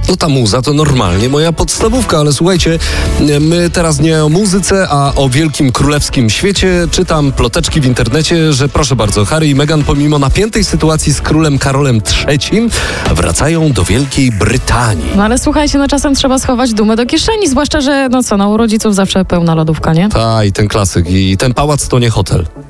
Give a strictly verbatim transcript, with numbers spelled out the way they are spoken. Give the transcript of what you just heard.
No ta muza to normalnie moja podstawówka, ale słuchajcie, my teraz nie o muzyce, a o wielkim królewskim świecie. Czytam ploteczki w internecie, że proszę bardzo, Harry i Meghan pomimo napiętej sytuacji z królem Karolem trzecim wracają do Wielkiej Brytanii. No ale słuchajcie, no czasem trzeba schować dumę do kieszeni, zwłaszcza, że no co, no u rodziców zawsze pełna lodówka, nie? Ta i ten klasyk. I ten pałac to nie hotel.